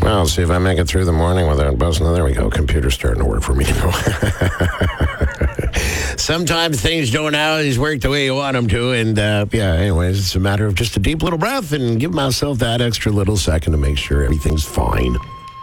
Well, see if I make it through the morning without busting. There we go. Computer's starting to work for me. Sometimes things don't always work the way you want them to. And, anyways, it's a matter of just a deep little breath and give myself that extra little second to make sure everything's fine.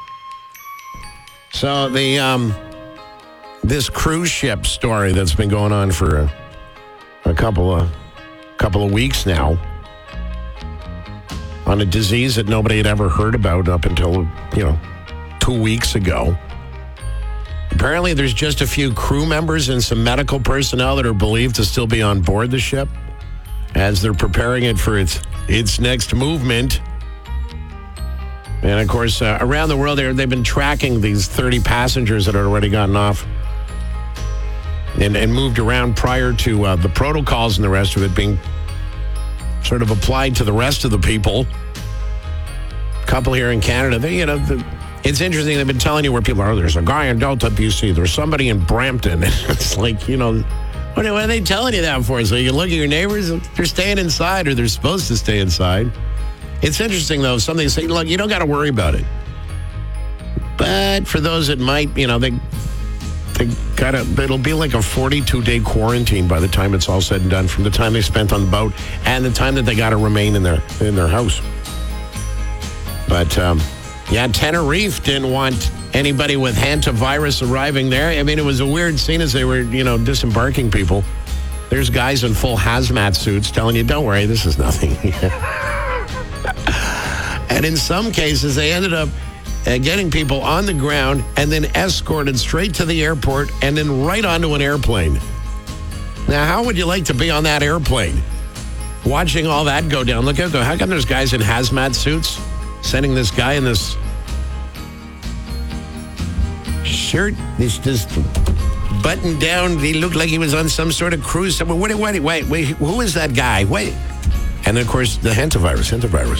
So this cruise ship story that's been going on for a couple of weeks now on a disease that nobody had ever heard about up until, 2 weeks ago. Apparently, there's just a few crew members and some medical personnel that are believed to still be on board the ship as they're preparing it for its next movement. And, of course, around the world, they've been tracking these 30 passengers that had already gotten off and moved around prior to the protocols and the rest of it being sort of applied to the rest of the people. A couple here in Canada, it's interesting. They've been telling you where people are. There's a guy in Delta, BC. There's somebody in Brampton. It's like, what are they telling you that for? So you look at your neighbors, they're staying inside or they're supposed to stay inside. It's interesting, though. Some they say, look, you don't got to worry about it. But for those that might, it'll be like a 42-day quarantine by the time it's all said and done, from the time they spent on the boat and the time that they got to remain in their house. But, Tenerife didn't want anybody with hantavirus arriving there. I mean, it was a weird scene as they were, disembarking people. There's guys in full hazmat suits telling you, don't worry, this is nothing. And in some cases, they ended up getting people on the ground and then escorted straight to the airport and then right onto an airplane. Now, how would you like to be on that airplane? Watching all that go down. Look, how come there's guys in hazmat suits sending this guy in this shirt, this button down? He looked like he was on some sort of cruise somewhere. Wait, who is that guy? Wait. And then, of course, the hantavirus.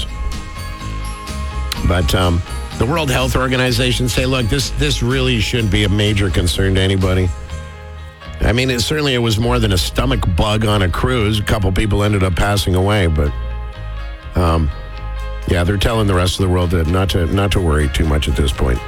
But the World Health Organization say, look, this really shouldn't be a major concern to anybody. I mean, it was more than a stomach bug on a cruise. A couple people ended up passing away, but they're telling the rest of the world that not to worry too much at this point.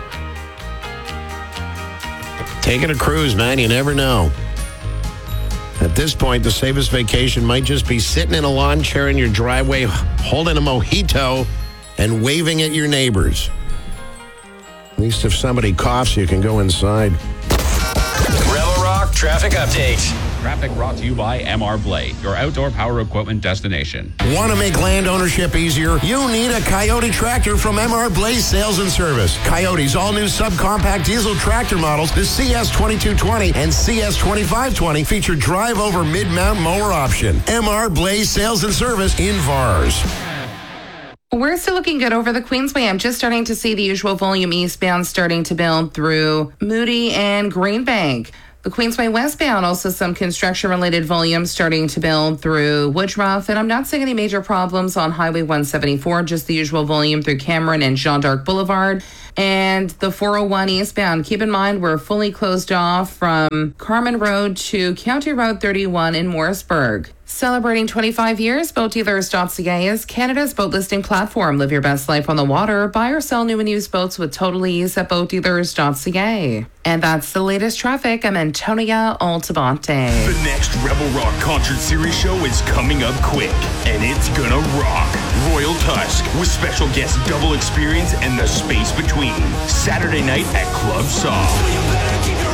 Taking a cruise, man, you never know. At this point, the safest vacation might just be sitting in a lawn chair in your driveway, holding a mojito and waving at your neighbors. At least if somebody coughs, you can go inside. Rebel Rock Traffic Update. Traffic brought to you by MR Blade, your outdoor power equipment destination. Want to make land ownership easier? You need a Coyote tractor from MR Blade Sales and Service. Coyote's all-new subcompact diesel tractor models, the CS2220 and CS2520, feature drive-over mid-mount mower option. MR Blade Sales and Service in VARS. We're still looking good over the Queensway. I'm just starting to see the usual volume eastbound starting to build through Moody and Greenbank. The Queensway westbound, also some construction-related volume starting to build through Woodruff. And I'm not seeing any major problems on Highway 174, just the usual volume through Cameron and Jean d'Arc Boulevard. And the 401 eastbound, keep in mind we're fully closed off from Carmen Road to County Road 31 in Morrisburg. Celebrating 25 years, BoatDealers.ca is Canada's boat listing platform. Live your best life on the water. Buy or sell new and used boats with total ease at BoatDealers.ca. And that's the latest traffic. I'm Antonia Altamonte. The next Rebel Rock Concert Series show is coming up quick, and it's gonna rock. Royal Tusk with special guest Double Experience and The Space Between. Saturday night at Club Saw.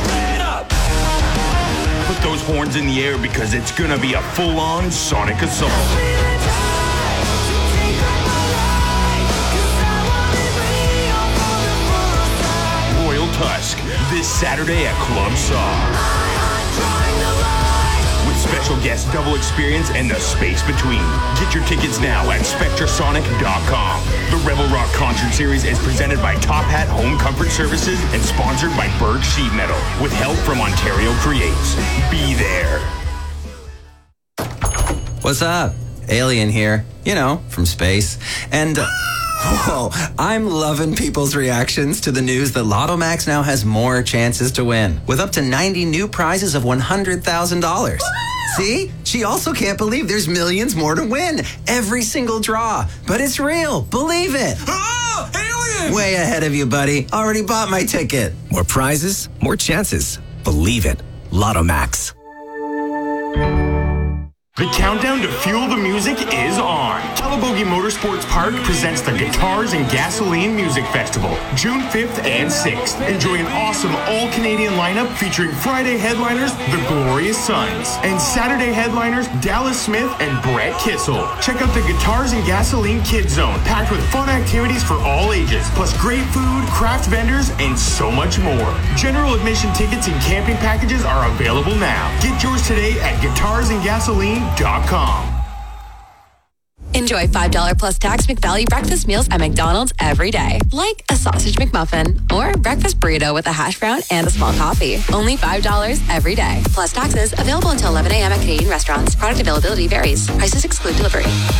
Put those horns in the air because it's gonna be a full-on sonic assault. Royal Tusk this Saturday at Club Saw. With special guest Double Experience and The Space Between. Get your tickets now at SpectraSonic.com. The Rebel Rock Concert Series is presented by Top Hat Home Comfort Services and sponsored by Berg Sheet Metal with help from Ontario Creates. Be there. What's up? Alien here. From space. And, whoa, I'm loving people's reactions to the news that Lotto Max now has more chances to win, with up to 90 new prizes of $100,000. See? She also can't believe there's millions more to win every single draw. But it's real. Believe it. Ah! Alien! Way ahead of you, buddy. Already bought my ticket. More prizes, more chances. Believe it. Lotto Max. The countdown to Fuel the Music is on. Telebogie Motorsports Park presents the Guitars and Gasoline Music Festival, June 5th and 6th. Enjoy an awesome all-Canadian lineup featuring Friday headliners, The Glorious Sons, and Saturday headliners, Dallas Smith and Brett Kissel. Check out the Guitars and Gasoline Kids Zone, packed with fun activities for all ages, plus great food, craft vendors, and so much more. General admission tickets and camping packages are available now. Get yours today at guitarsandgasoline.com. Enjoy $5 plus tax McValue breakfast meals at McDonald's every day. Like a sausage McMuffin or breakfast burrito with a hash brown and a small coffee. Only $5 every day. Plus taxes. Available until 11 a.m. at Canadian restaurants. Product availability varies. Prices exclude delivery.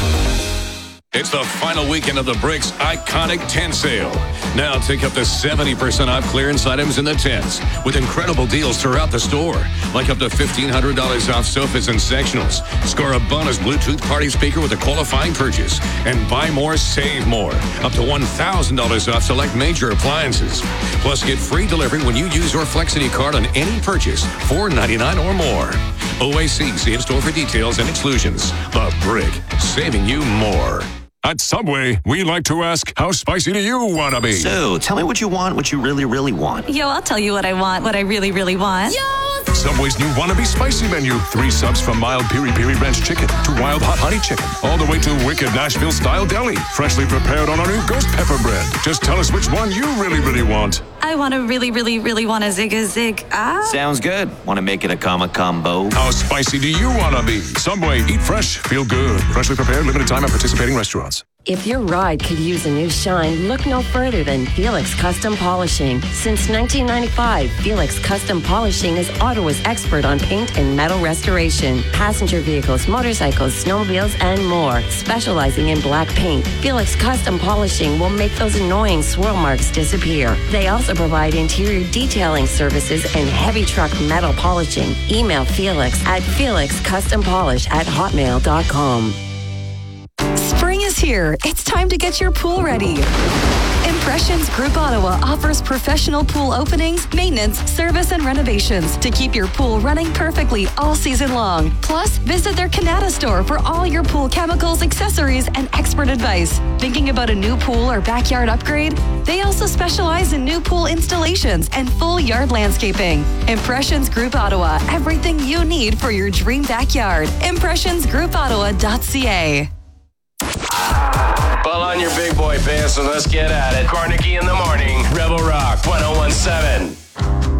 It's the final weekend of the Bricks Iconic Tent Sale. Now take up to 70% off clearance items in the tents with incredible deals throughout the store, like up to $1,500 off sofas and sectionals. Score a bonus Bluetooth party speaker with a qualifying purchase. And buy more, save more. Up to $1,000 off select major appliances. Plus, get free delivery when you use your Flexity card on any purchase, $4.99 or more. OAC, see in-store for details and exclusions. The Brick, saving you more. At Subway, we like to ask, how spicy do you want to be? So, tell me what you want, what you really, really want. Yo, I'll tell you what I want, what I really, really want. Yo! Subway's new Wannabe Spicy menu. 3 subs from mild piri-piri ranch chicken to wild hot honey chicken, all the way to wicked Nashville-style deli, freshly prepared on our new ghost pepper bread. Just tell us which one you really, really want. I want to really, really, really want a zig. Sounds good. Want to make it a combo? How spicy do you want to be? Subway, eat fresh, feel good. Freshly prepared, limited time at participating restaurants. If your ride could use a new shine, look no further than Felix Custom Polishing. Since 1995, Felix Custom Polishing is Ottawa's expert on paint and metal restoration, passenger vehicles, motorcycles, snowmobiles, and more. Specializing in black paint, Felix Custom Polishing will make those annoying swirl marks disappear. They also provide interior detailing services and heavy truck metal polishing. Email Felix at felixcustompolish@hotmail.com. Spring is here. It's time to get your pool ready. Impressions Group Ottawa offers professional pool openings, maintenance, service, and renovations to keep your pool running perfectly all season long. Plus, visit their Canada store for all your pool chemicals, accessories, and expert advice. Thinking about a new pool or backyard upgrade? They also specialize in new pool installations and full yard landscaping. Impressions Group Ottawa. Everything you need for your dream backyard. ImpressionsGroupOttawa.ca. Pull on your big boy pants and let's get at it. Carnegie in the morning.